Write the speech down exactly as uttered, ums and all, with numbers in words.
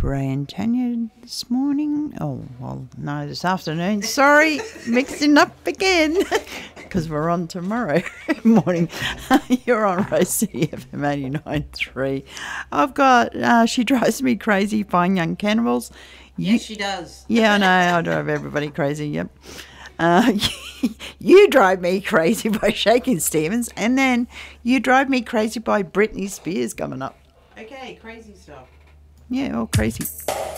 Ray and Tanya this morning. Oh, well, no, this afternoon. Sorry, mixing up again because we're on tomorrow morning. You're on Rose City F M eighty-nine point three. I've got uh, She Drives Me Crazy, Fine Young Cannibals. You, yes, she does. Yeah, I know. I drive everybody crazy, yep. Uh, You Drive Me Crazy by Shakin' Stevens, and then You Drive Me Crazy by Britney Spears coming up. Okay, crazy stuff. Yeah, all crazy.